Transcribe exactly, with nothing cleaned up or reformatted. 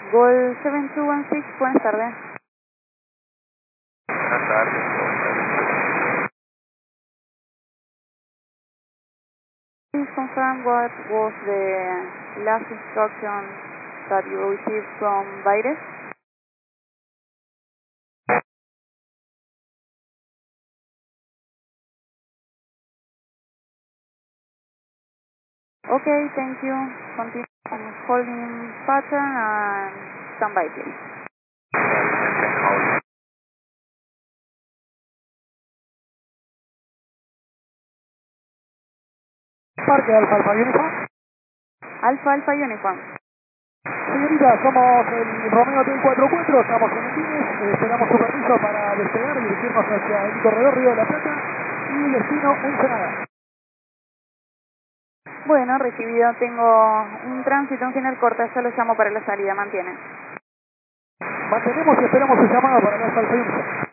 Gol siete dos uno seis, buenas tardes. Buenas tardes. Please confirm what was the last instruction that you received from Baires? Okay, thank you. Continue holding pattern and standby, please. Parque Alfa Alfa Uniform. Alfa Alfa Uniform. Señorita, somos el Romeo T cuarenta y cuatro, estamos en Endines, eh, esperamos su permiso para despegar y dirigirnos hacia el corredor Río de la Plata y destino Ensenada. Bueno, recibido, tengo un tránsito en General Corta, yo lo llamo para la salida, mantiene. Mantenemos y esperamos su llamado para el Alfa Alfa Uniform.